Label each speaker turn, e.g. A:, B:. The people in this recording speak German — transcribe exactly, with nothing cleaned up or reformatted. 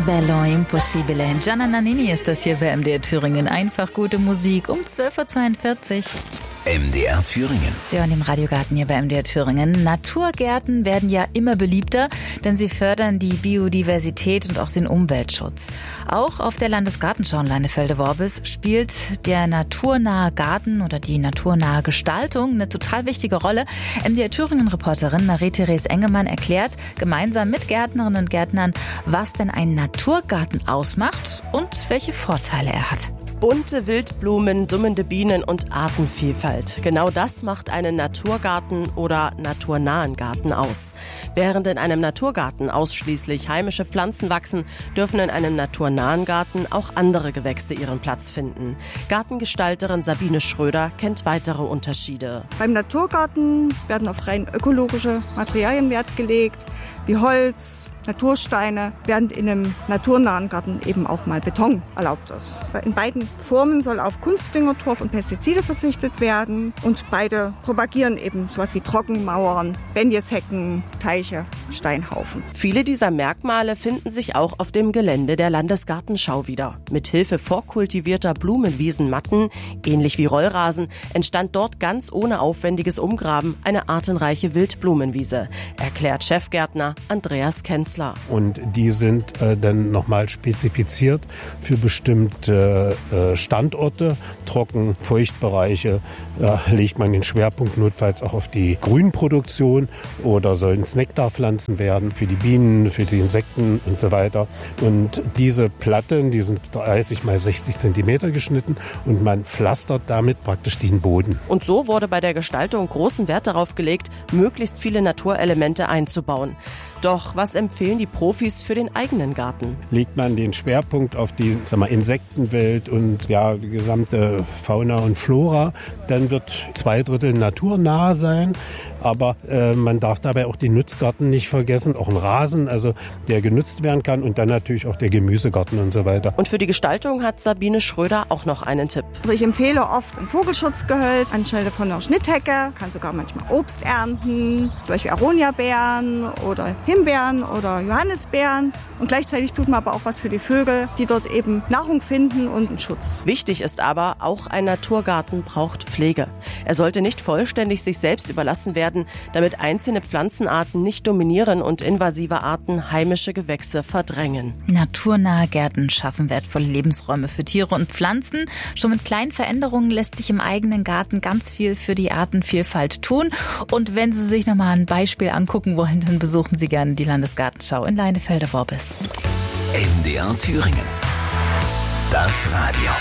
A: Bello Impossibile. Gianna Nannini ist das hier bei M D R Thüringen. Einfach gute Musik um zwölf Uhr zweiundvierzig.
B: M D R Thüringen.
A: Sie hören im Radiogarten hier bei M D R Thüringen. Naturgärten werden ja immer beliebter, denn sie fördern die Biodiversität und auch den Umweltschutz. Auch auf der Landesgartenschau in Leinefelde-Worbis spielt der naturnahe Garten oder die naturnahe Gestaltung eine total wichtige Rolle. M D R Thüringen-Reporterin Marie-Therese Engemann erklärt gemeinsam mit Gärtnerinnen und Gärtnern, was denn ein Naturgarten ausmacht und welche Vorteile er hat.
C: Bunte Wildblumen, summende Bienen und Artenvielfalt. Genau das macht einen Naturgarten oder naturnahen Garten aus. Während in einem Naturgarten ausschließlich heimische Pflanzen wachsen, dürfen in einem naturnahen Garten auch andere Gewächse ihren Platz finden. Gartengestalterin Sabine Schröder kennt weitere Unterschiede.
D: Beim Naturgarten werden auf rein ökologische Materialien Wert gelegt, wie Holz, Natursteine, während in einem naturnahen Garten eben auch mal Beton erlaubt ist. In beiden Formen soll auf Kunstdünger, Torf und Pestizide verzichtet werden und beide propagieren eben sowas wie Trockenmauern, Benjeshecken, Teiche, Steinhaufen.
C: Viele dieser Merkmale finden sich auch auf dem Gelände der Landesgartenschau wieder. Mithilfe vorkultivierter Blumenwiesenmatten, ähnlich wie Rollrasen, entstand dort ganz ohne aufwendiges Umgraben eine artenreiche Wildblumenwiese, erklärt Chefgärtner Andreas Kenzler.
E: Und die sind äh, dann nochmal spezifiziert für bestimmte äh, Standorte, Trocken-, Feuchtbereiche. Da legt man den Schwerpunkt notfalls auch auf die Grünproduktion oder sollen es Nektarpflanzen werden für die Bienen, für die Insekten und so weiter. Und diese Platten, die sind dreißig mal sechzig Zentimeter geschnitten und man pflastert damit praktisch den Boden.
C: Und so wurde bei der Gestaltung großen Wert darauf gelegt, möglichst viele Naturelemente einzubauen. Doch was empfehlen die Profis für den eigenen Garten?
E: Legt man den Schwerpunkt auf die sag mal, Insektenwelt und ja, die gesamte Fauna und Flora, dann wird zwei Drittel naturnah sein. Aber äh, man darf dabei auch den Nutzgarten nicht vergessen, auch ein Rasen, also der genutzt werden kann und dann natürlich auch der Gemüsegarten und so weiter.
C: Und für die Gestaltung hat Sabine Schröder auch noch einen Tipp.
D: Also ich empfehle oft ein Vogelschutzgehölz anstelle von einer Schnitthecke, kann sogar manchmal Obst ernten, zum Beispiel Aroniabeeren oder Himbeeren oder Johannisbeeren. Und gleichzeitig tut man aber auch was für die Vögel, die dort eben Nahrung finden und einen Schutz.
C: Wichtig ist aber, auch ein Naturgarten braucht Pflege. Er sollte nicht vollständig sich selbst überlassen werden, damit einzelne Pflanzenarten nicht dominieren und invasive Arten heimische Gewächse verdrängen.
A: Naturnahe Gärten schaffen wertvolle Lebensräume für Tiere und Pflanzen. Schon mit kleinen Veränderungen lässt sich im eigenen Garten ganz viel für die Artenvielfalt tun. Und wenn Sie sich nochmal ein Beispiel angucken wollen, dann besuchen Sie gerne die Landesgartenschau in Leinefelde-Worbis.
B: M D R Thüringen. Das Radio.